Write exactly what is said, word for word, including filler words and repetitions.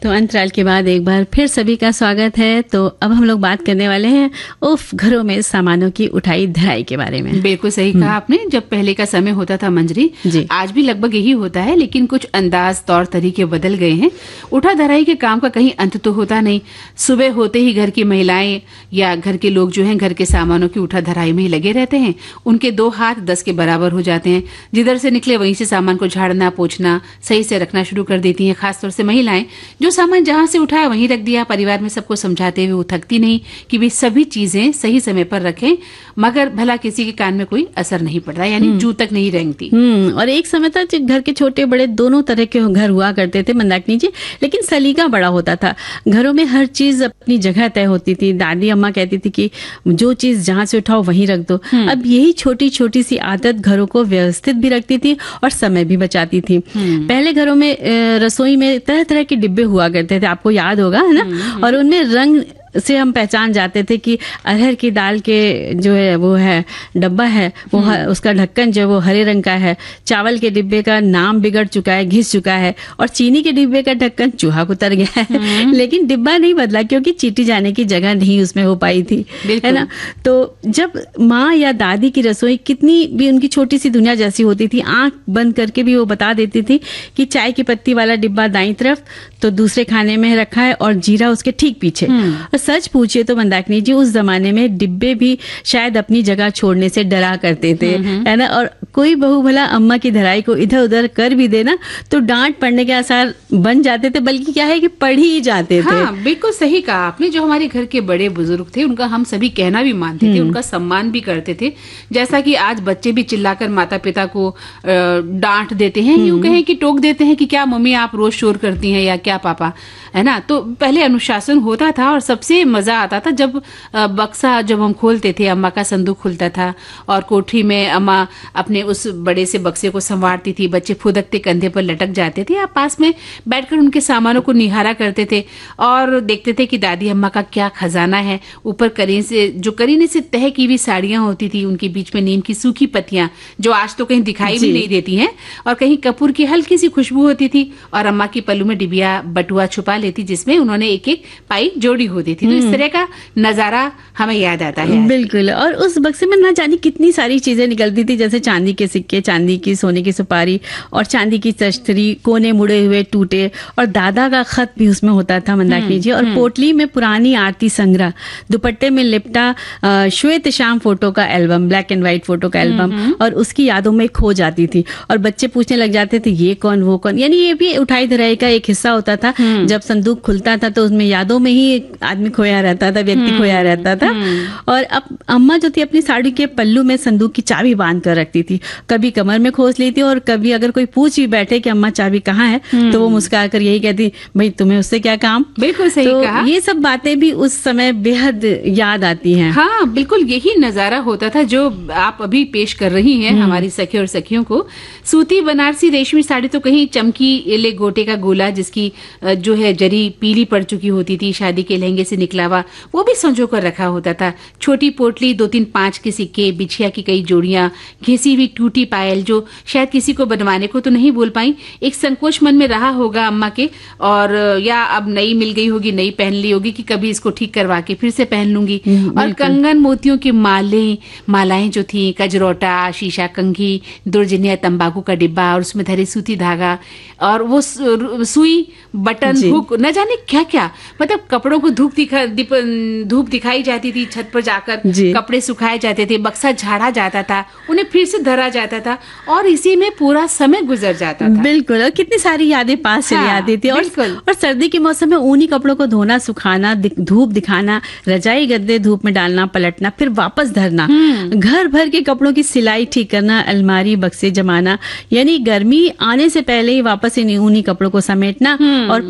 तो अंतराल के बाद एक बार फिर सभी का स्वागत है। तो अब हम लोग बात करने वाले हैं उफ घरों में सामानों की उठाई धराई के बारे में। बिल्कुल सही कहा आपने। जब पहले का समय होता था मंजरी, आज भी लगभग यही होता है, लेकिन कुछ अंदाज तौर तरीके बदल गए हैं। उठा धराई के काम का कहीं अंत तो होता नहीं। सुबह होते ही घर की महिलाएं या घर के लोग जो हैं घर के सामानों की उठा धराई में ही लगे रहते हैं। उनके दो हाथ दस के बराबर हो जाते हैं। जिधर से निकले वहीं से सामान को झाड़ना पोंछना सही से रखना शुरू कर देती हैं। खासतौर से महिलाएं जो सामान जहां से उठाया वहीं रख दिया। परिवार में सबको समझाते हुए वो थकती नहीं कि वे सभी चीजें सही समय पर रखें, मगर भला किसी के कान में कोई असर नहीं पड़ता, यानी जू तक नहीं रेंगती। हम्म और एक समय था घर के छोटे बड़े दोनों तरह के घर हुआ करते थे मंदाकिनी जी, लेकिन सलीका बड़ा होता था। घरों में हर चीज अपनी जगह तय होती थी। दादी अम्मा कहती थी कि जो चीज जहां से उठाओ वहीं रख दो। अब यही छोटी छोटी सी आदत घरों को व्यवस्थित भी रखती थी और समय भी बचाती थी। पहले घरों में रसोई में तरह तरह के डिब्बे हुआ करते थे, आपको याद होगा है ना, और उनमें रंग से हम पहचान जाते थे कि अरहर की दाल के जो है वो है डब्बा है वो है, उसका ढक्कन जो है वो हरे रंग का है। चावल के डिब्बे का नाम बिगड़ चुका है, घिस चुका है, और चीनी के डिब्बे का ढक्कन चूहा उतर गया है, लेकिन डिब्बा नहीं बदला क्योंकि चीटी जाने की जगह नहीं उसमें हो पाई थी, है ना। तो जब माँ या दादी की रसोई कितनी भी उनकी छोटी सी दुनिया जैसी होती थी, आंख बंद करके भी वो बता देती थी कि चाय की पत्ती वाला डिब्बा दाईं तरफ तो दूसरे खाने में रखा है और जीरा उसके ठीक पीछे। सच पूछिए तो मंदाकिनी जी उस जमाने में डिब्बे भी शायद अपनी जगह छोड़ने से डरा करते थे, है ना। और कोई बहू भला अम्मा की धराई को इधर उधर कर भी देना तो डांट पड़ने के आसार बन जाते थे, बल्कि क्या है कि पढ़ ही जाते थे। हाँ, बिल्कुल सही कहा आपने। जो हमारे घर के बड़े बुजुर्ग थे उनका हम सभी कहना भी मानते थे, उनका सम्मान भी करते थे। जैसा कि आज बच्चे भी चिल्लाकर माता पिता को डांट देते हैं, यूं कहें कि टोक देते हैं कि क्या मम्मी आप रोज शोर करती हैं या क्या पापा, है ना। तो पहले अनुशासन होता था और सबसे मजा आता था जब बक्सा जब हम खोलते थे, अम्मा का संदूक खुलता था और कोठरी में अम्मा अपने उस बड़े से बक्से को संवारती थी। बच्चे फुदकते कंधे पर लटक जाते थे। आप पास में बैठकर उनके सामानों को निहारा करते थे और देखते थे कि दादी अम्मा का क्या खजाना है। ऊपर करीने से जो करीने से तह की हुई साड़ियां होती थी, उनके बीच में नीम की सूखी पत्तियां जो आज तो कहीं दिखाई भी नहीं देती हैं, और कहीं कपूर की हल्की सी खुशबू होती थी, और अम्मा की पल्लू में डिबिया बटुआ छुपा लेती जिसमें उन्होंने एक एक पाई जोड़ी होती थी। तो इस तरह का नजारा हमें याद आता है। बिल्कुल। और उस बक्से में ना जाने कितनी सारी चीजें निकलती थी, जैसे चांदी के सिक्के, चांदी की सोने की सुपारी और चांदी की तश्तरी, कोने मुड़े हुए टूटे, और दादा का खत भी उसमें होता था मंदाकिनी जी। और पोटली में पुरानी आरती संग्रह, दुपट्टे में लिपटा श्वेत श्याम फोटो का album, black and white photo का एल्बम, और उसकी यादों में खो जाती थी। और बच्चे पूछने लग जाते थे ये कौन वो कौन, यानी ये भी उठाई धराई का एक हिस्सा होता था। जब संदूक खुलता था तो उसमें यादों में ही आदमी खोया रहता था, व्यक्ति खोया रहता था। और अब अम्मा जो थी अपनी साड़ी के पल्लू में संदूक की चाबी बांध कर रखती थी, कभी कमर में खोस लेती, और कभी अगर कोई पूछ भी बैठे कि अम्मा चाबी कहाँ है तो वो मुस्कुरा कर यही कहती, भाई तुम्हें उससे क्या काम। बिल्कुल सही तो कहा। ये सब बातें भी उस समय बेहद याद आती हैं। हाँ, बिल्कुल यही नजारा होता था जो आप अभी पेश कर रही हैं हमारी सखी और सखियों को। सूती बनारसी रेशमी साड़ी तो कहीं चमकी एले गोटे का गोला जिसकी जो है जरी पीली पड़ चुकी होती थी, शादी के लहंगे से निकला हुआ, वो भी संजो कर रखा होता था। छोटी पोटली, दो तीन पांच के सिक्के, बिछिया की कई जोड़ियां, घिसी हुई टूटी पायल जो शायद किसी को बनवाने को तो नहीं बोल पाई, एक संकोच मन में रहा होगा अम्मा के, और या अब नई मिल गई होगी, नई पहन ली होगी कि कभी इसको ठीक करवा के फिर से पहन लूंगी। और कंगन मोतियों की माले मालाएं जो थी, कजरोटा, शीशा कंघी, दुर्जनिया तंबाकू का डिब्बा, और उसमें धरे सूती धागा, और वो सुई, बटन, हुक, न जाने क्या क्या, मतलब कपड़ों को धूप दिखा धूप दिखाई जाती थी, छत पर जाकर कपड़े सुखाए जाते थे, बक्सा झाड़ा जाता था, उन्हें फिर से धरा जाता था, और इसी में पूरा समय गुजर जाता था। बिल्कुल। और कितनी सारी यादें पास चली हाँ, आती थी। और, और सर्दी के मौसम में ऊनी कपड़ों को धोना, सुखाना, धूप दिखाना, रजाई गद्दे धूप में डालना, पलटना, फिर वापस धरना, घर भर के कपड़ों की सिलाई ठीक करना, अलमारी बक्से जमाना, यानी गर्मी आने से पहले ही वापस इन ऊनी कपड़ों को समेटना और